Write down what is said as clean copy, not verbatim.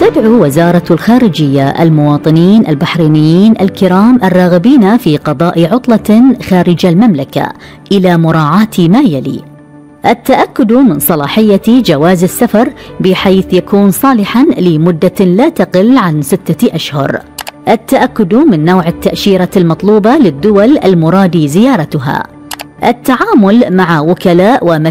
تدعو وزارة الخارجية المواطنين البحرينيين الكرام الراغبين في قضاء عطلة خارج المملكة إلى مراعاة ما يلي: التأكد من صلاحية جواز السفر بحيث يكون صالحا لمدة لا تقل عن 6 أشهر، التأكد من نوع التأشيرة المطلوبة للدول المراد زيارتها، التعامل مع وكلاء